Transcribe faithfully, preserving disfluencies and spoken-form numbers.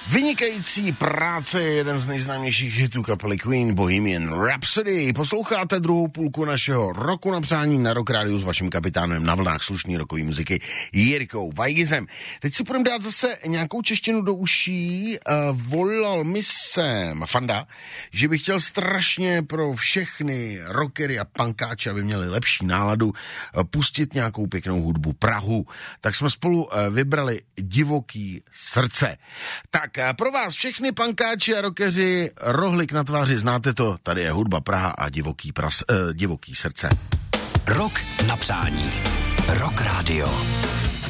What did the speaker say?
Vynikající práce je jeden z nejznámějších hitů kapely Queen, Bohemian Rhapsody. Posloucháte druhou půlku našeho roku na přání na Rock Rádiu s vaším kapitánem na vlnách slušný rokový muziky Jirkou Weigizem. Teď si budeme dát zase nějakou češtinu do uší. Uh, volal mi sem Fanda, že bych chtěl strašně pro všechny rockery a punkáče, aby měli lepší náladu, uh, pustit nějakou pěknou hudbu Prahu. Tak jsme spolu uh, vybrali Divoký srdce. Tak pro vás všechny pankáči a rockeři, rohlik na tváři, znáte to, tady je hudba Praha a divoký, pras, eh, divoký srdce. Rok na přání. Rock Radio.